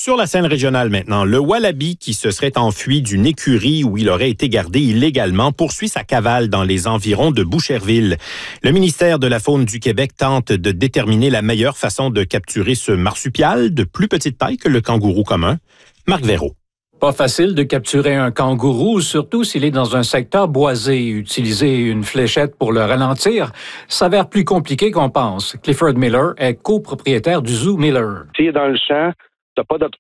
Sur la scène régionale maintenant, le wallaby qui se serait enfui d'une écurie où il aurait été gardé illégalement poursuit sa cavale dans les environs de Boucherville. Le ministère de la Faune du Québec tente de déterminer la meilleure façon de capturer ce marsupial de plus petite taille que le kangourou commun. Marc Verreau. Pas facile de capturer un kangourou, surtout s'il est dans un secteur boisé. Utiliser une fléchette pour le ralentir s'avère plus compliqué qu'on pense. Clifford Miller est copropriétaire du Zoo Miller. S'il est dans le champ, t'as pas